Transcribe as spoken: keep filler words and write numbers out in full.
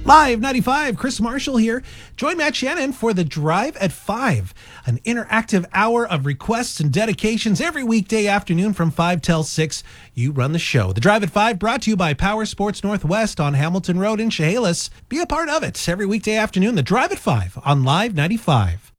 Live ninety-five, Chris Marshall here. Join Matt Shannon for the Drive at five, an interactive hour of requests and dedications every weekday afternoon from five till six. You run the show. The Drive at five brought to you by Power Sports Northwest on Hamilton Road in Chehalis. Be a part of it every weekday afternoon. The Drive at five on Live ninety-five.